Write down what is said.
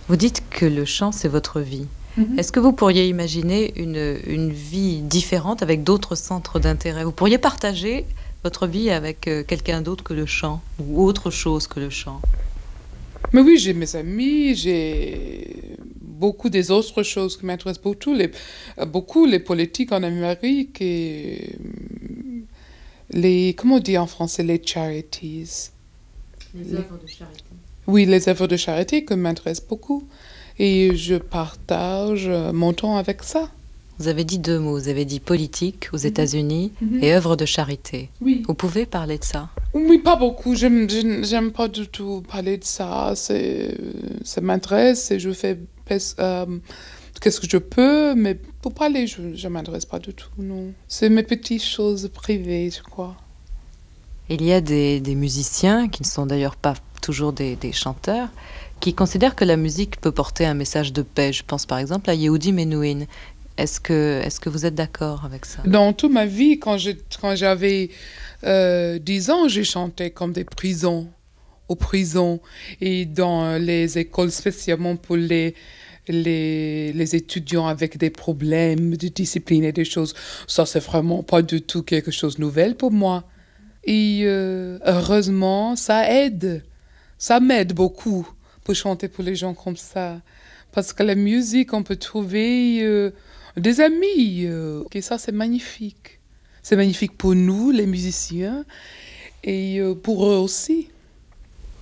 Vous dites que le chant, c'est votre vie. Mhm. Est-ce que vous pourriez imaginer une vie différente avec d'autres centres d'intérêt? Vous pourriez partager votre vie avec quelqu'un d'autre que le chant ou autre chose que le chant? Mais oui, j'ai mes amis, j'ai beaucoup des autres choses qui m'intéressent beaucoup les politiques en Amérique et comment on dit en français, les charities. Les œuvres de charité. Oui, les œuvres de charité qui m'intéressent beaucoup. Et je partage mon temps avec ça. Vous avez dit deux mots. Vous avez dit politique aux États-Unis Mhm. et œuvres de charité. Oui. Vous pouvez parler de ça? Oui, pas beaucoup. J'aime pas du tout parler de ça. Ça m'intéresse et je fais qu'est-ce que je peux, mais pour parler, je m'intéresse pas du tout, non. C'est mes petites choses privées, je crois. Il y a des musiciens, qui ne sont d'ailleurs pas toujours des chanteurs, qui considèrent que la musique peut porter un message de paix. Je pense par exemple à Yehudi Menuhin. Est-ce que vous êtes d'accord avec ça? Dans toute ma vie, quand j'avais 10 ans, j'ai chanté comme des prisons, aux prisons et dans les écoles spécialement pour les étudiants avec des problèmes de discipline et des choses. Ça, c'est vraiment pas du tout quelque chose de nouvel pour moi. Et heureusement, ça aide. Ça m'aide beaucoup pour chanter pour les gens comme ça. Parce que la musique, on peut trouver des amis. Et ça, c'est magnifique. C'est magnifique pour nous, les musiciens, et pour eux aussi.